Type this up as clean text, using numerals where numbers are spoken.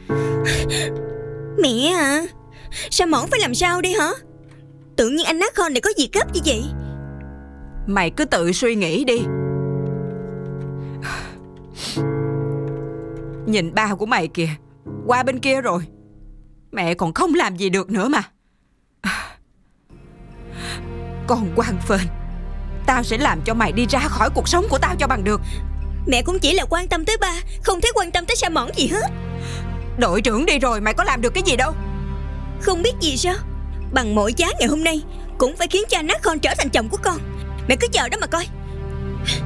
Mẹ à, sao Mỏn phải làm sao đi hả? Tự nhiên anh Nakhon này có việc gấp như vậy. Mày cứ tự suy nghĩ đi. Nhìn ba của mày kìa, qua bên kia rồi. Mẹ còn không làm gì được nữa mà. Còn Quang Phên, tao sẽ làm cho mày đi ra khỏi cuộc sống của tao cho bằng được. Mẹ cũng chỉ là quan tâm tới ba, không thấy quan tâm tới Sa Mỏn gì hết. Đội trưởng đi rồi mày có làm được cái gì đâu. Không biết gì sao, bằng mọi giá ngày hôm nay cũng phải khiến cho anh Nakhon trở thành chồng của con. Mẹ cứ chờ đó mà coi.